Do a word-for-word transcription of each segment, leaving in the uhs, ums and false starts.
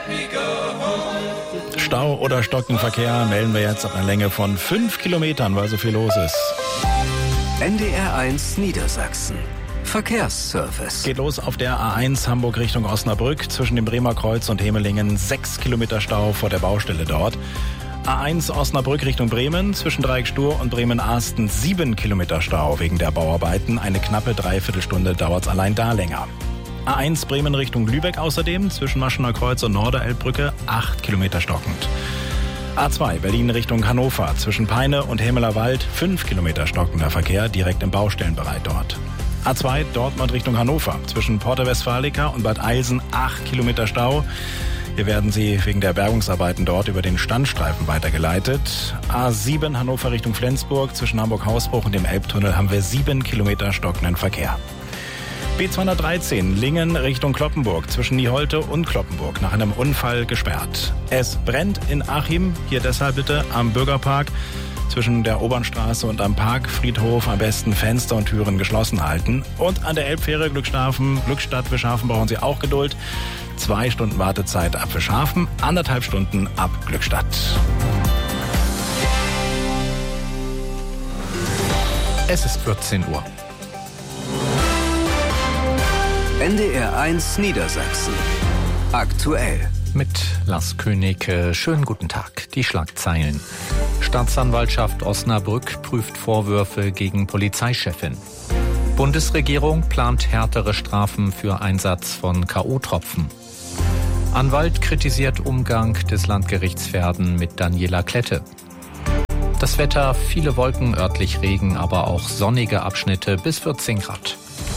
Stau oder stockenden Verkehr melden wir jetzt auf einer Länge von fünf Kilometern, weil so viel los ist. N D R eins Niedersachsen. Verkehrsservice. Geht los auf der A eins Hamburg Richtung Osnabrück. Zwischen dem Bremer Kreuz und Hemelingen sechs Kilometer Stau vor der Baustelle dort. A eins Osnabrück Richtung Bremen. Zwischen Dreieck Stur und Bremen-Ahsten sieben Kilometer Stau wegen der Bauarbeiten. Eine knappe Dreiviertelstunde dauert es allein da länger. A eins Bremen Richtung Lübeck außerdem. Zwischen Maschener Kreuz und Norderelbbrücke acht Kilometer stockend. A zwei Berlin Richtung Hannover. Zwischen Peine und Hemeler Wald fünf Kilometer stockender Verkehr direkt im Baustellenbereich dort. A zwei Dortmund Richtung Hannover. Zwischen Porta Westfalica und Bad Eilsen acht Kilometer Stau. Hier werden sie wegen der Bergungsarbeiten dort über den Standstreifen weitergeleitet. A sieben Hannover Richtung Flensburg. Zwischen Hamburg-Hausbruch und dem Elbtunnel haben wir sieben Kilometer stockenden Verkehr. B zweihundertdreizehn Lingen Richtung Cloppenburg. Zwischen Nieholte und Cloppenburg nach einem Unfall gesperrt. Es brennt in Achim. Hier deshalb bitte am Bürgerpark. Zwischen der Obernstraße und am Parkfriedhof am besten Fenster und Türen geschlossen halten. Und an der Elbfähre Glückstafen, Glückstadt Wischhafen brauchen Sie auch Geduld. Zwei Stunden Wartezeit ab Wischhafen, anderthalb Stunden ab Glückstadt. Es ist vierzehn Uhr. N D R eins Niedersachsen. Aktuell. Mit Lars König, schönen guten Tag. Die Schlagzeilen. Staatsanwaltschaft Osnabrück prüft Vorwürfe gegen Polizeichefin. Bundesregierung plant härtere Strafen für Einsatz von K O-Tropfen. Anwalt kritisiert Umgang des Landgerichts Verden mit Daniela Klette. Das Wetter, viele Wolken, örtlich Regen, aber auch sonnige Abschnitte bis vierzehn Grad.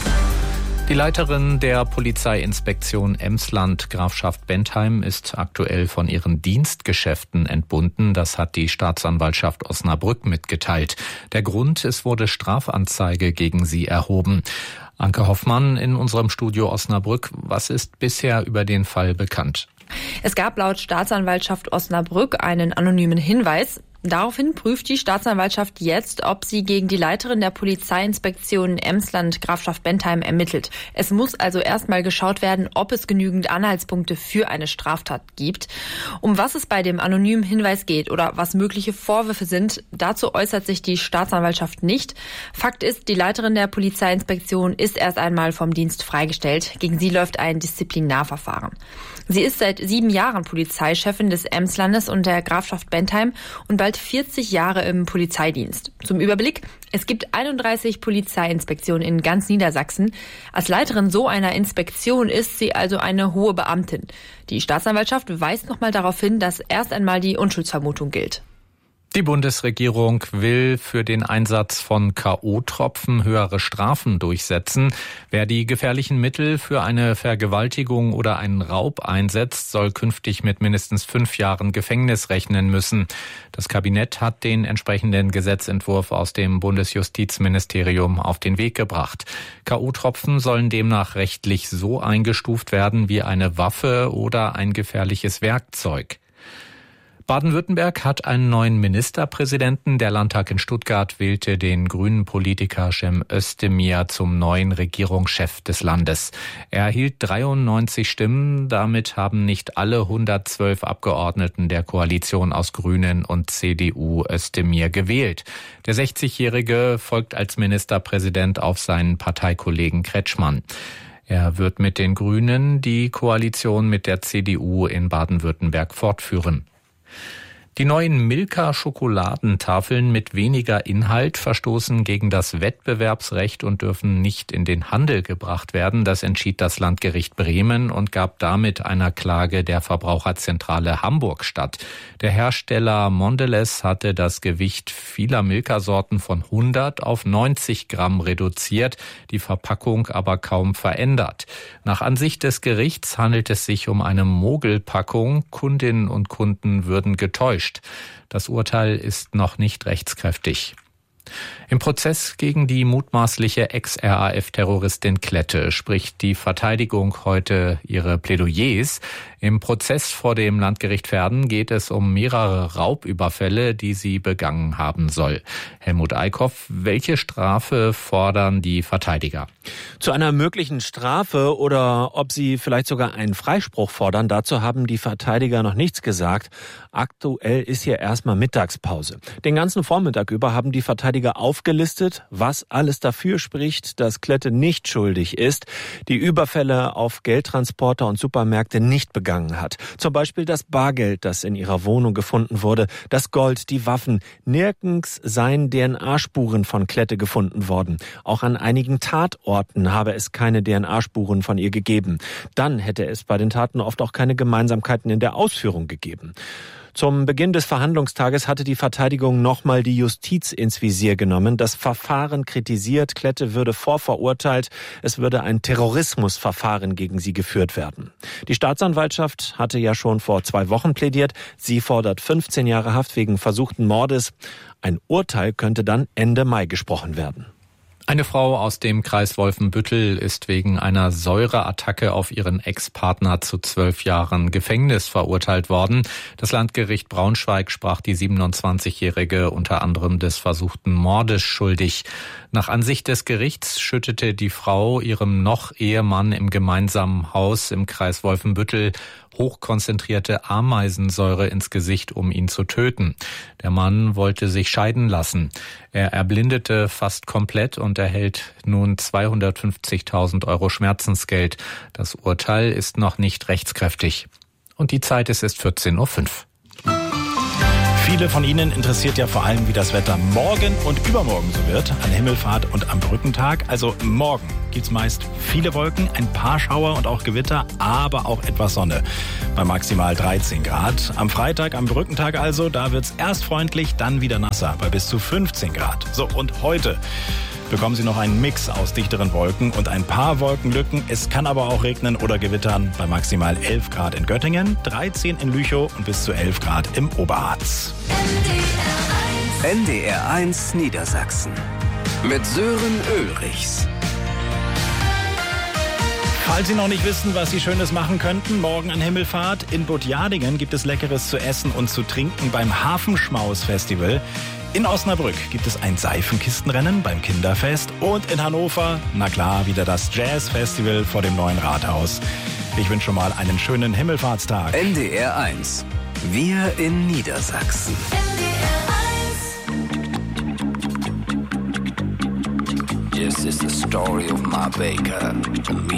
Die Leiterin der Polizeiinspektion Emsland, Grafschaft Bentheim, ist aktuell von ihren Dienstgeschäften entbunden. Das hat die Staatsanwaltschaft Osnabrück mitgeteilt. Der Grund, es wurde Strafanzeige gegen sie erhoben. Anke Hoffmann in unserem Studio Osnabrück. Was ist bisher über den Fall bekannt? Es gab laut Staatsanwaltschaft Osnabrück einen anonymen Hinweis. Daraufhin prüft die Staatsanwaltschaft jetzt, ob sie gegen die Leiterin der Polizeiinspektion Emsland, Grafschaft Bentheim, ermittelt. Es muss also erstmal geschaut werden, ob es genügend Anhaltspunkte für eine Straftat gibt. Um was es bei dem anonymen Hinweis geht oder was mögliche Vorwürfe sind, dazu äußert sich die Staatsanwaltschaft nicht. Fakt ist, die Leiterin der Polizeiinspektion ist erst einmal vom Dienst freigestellt. Gegen sie läuft ein Disziplinarverfahren. Sie ist seit sieben Jahren Polizeichefin des Emslandes und der Grafschaft Bentheim und bald vierzig Jahre im Polizeidienst. Zum Überblick: Es gibt einunddreißig Polizeiinspektionen in ganz Niedersachsen. Als Leiterin so einer Inspektion ist sie also eine hohe Beamtin. Die Staatsanwaltschaft weist nochmal darauf hin, dass erst einmal die Unschuldsvermutung gilt. Die Bundesregierung will für den Einsatz von K O-Tropfen höhere Strafen durchsetzen. Wer die gefährlichen Mittel für eine Vergewaltigung oder einen Raub einsetzt, soll künftig mit mindestens fünf Jahren Gefängnis rechnen müssen. Das Kabinett hat den entsprechenden Gesetzentwurf aus dem Bundesjustizministerium auf den Weg gebracht. K O-Tropfen sollen demnach rechtlich so eingestuft werden wie eine Waffe oder ein gefährliches Werkzeug. Baden-Württemberg hat einen neuen Ministerpräsidenten. Der Landtag in Stuttgart wählte den grünen Politiker Cem Özdemir zum neuen Regierungschef des Landes. Er erhielt dreiundneunzig Stimmen. Damit haben nicht alle hundertzwölf Abgeordneten der Koalition aus Grünen und C D U Özdemir gewählt. Der sechzigjährige folgt als Ministerpräsident auf seinen Parteikollegen Kretschmann. Er wird mit den Grünen die Koalition mit der C D U in Baden-Württemberg fortführen. Die neuen Milka-Schokoladentafeln mit weniger Inhalt verstoßen gegen das Wettbewerbsrecht und dürfen nicht in den Handel gebracht werden. Das entschied das Landgericht Bremen und gab damit einer Klage der Verbraucherzentrale Hamburg statt. Der Hersteller Mondelez hatte das Gewicht vieler Milka-Sorten von hundert auf neunzig Gramm reduziert, die Verpackung aber kaum verändert. Nach Ansicht des Gerichts handelt es sich um eine Mogelpackung. Kundinnen und Kunden würden getäuscht. Das Urteil ist noch nicht rechtskräftig. Im Prozess gegen die mutmaßliche Ex-R A F-Terroristin Klette spricht die Verteidigung heute ihre Plädoyers. Im Prozess vor dem Landgericht Verden geht es um mehrere Raubüberfälle, die sie begangen haben soll. Helmut Eickhoff, welche Strafe fordern die Verteidiger? Zu einer möglichen Strafe oder ob sie vielleicht sogar einen Freispruch fordern, dazu haben die Verteidiger noch nichts gesagt. Aktuell ist hier erstmal Mittagspause. Den ganzen Vormittag über haben die Verteidiger aufgelistet, was alles dafür spricht, dass Klette nicht schuldig ist, die Überfälle auf Geldtransporter und Supermärkte nicht begangen hat. Zum Beispiel das Bargeld, das in ihrer Wohnung gefunden wurde, das Gold, die Waffen. Nirgends seien D N A-Spuren von Klette gefunden worden. Auch an einigen Tatorten habe es keine D N A-Spuren von ihr gegeben. Dann hätte es bei den Taten oft auch keine Gemeinsamkeiten in der Ausführung gegeben. Zum Beginn des Verhandlungstages hatte die Verteidigung nochmal die Justiz ins Visier genommen. Das Verfahren kritisiert, Klette würde vorverurteilt. Es würde ein Terrorismusverfahren gegen sie geführt werden. Die Staatsanwaltschaft hatte ja schon vor zwei Wochen plädiert. Sie fordert fünfzehn Jahre Haft wegen versuchten Mordes. Ein Urteil könnte dann Ende Mai gesprochen werden. Eine Frau aus dem Kreis Wolfenbüttel ist wegen einer Säureattacke auf ihren Ex-Partner zu zwölf Jahren Gefängnis verurteilt worden. Das Landgericht Braunschweig sprach die siebenundzwanzigjährige unter anderem des versuchten Mordes schuldig. Nach Ansicht des Gerichts schüttete die Frau ihrem noch Ehemann im gemeinsamen Haus im Kreis Wolfenbüttel hochkonzentrierte Ameisensäure ins Gesicht, um ihn zu töten. Der Mann wollte sich scheiden lassen. Er erblindete fast komplett und erhält nun zweihundertfünfzigtausend Euro Schmerzensgeld. Das Urteil ist noch nicht rechtskräftig. Und die Zeit ist erst vierzehn Uhr fünf. Viele von Ihnen interessiert ja vor allem, wie das Wetter morgen und übermorgen so wird, an Himmelfahrt und am Brückentag. Also morgen gibt's meist viele Wolken, ein paar Schauer und auch Gewitter, aber auch etwas Sonne bei maximal dreizehn Grad. Am Freitag, am Brückentag also, da wird's erst freundlich, dann wieder nasser bei bis zu fünfzehn Grad. So, und heute bekommen Sie noch einen Mix aus dichteren Wolken und ein paar Wolkenlücken. Es kann aber auch regnen oder gewittern bei maximal elf Grad in Göttingen, dreizehn in Lüchow und bis zu elf Grad im Oberharz. N D R eins Niedersachsen mit Sören Ulrichs. Falls Sie noch nicht wissen, was Sie Schönes machen könnten, morgen an Himmelfahrt in Butjadingen gibt es Leckeres zu essen und zu trinken beim Hafenschmaus-Festival. In Osnabrück gibt es ein Seifenkistenrennen beim Kinderfest und in Hannover, na klar, wieder das Jazz-Festival vor dem neuen Rathaus. Ich wünsche schon mal einen schönen Himmelfahrtstag. N D R eins. Wir in Niedersachsen. This is the story of my baker.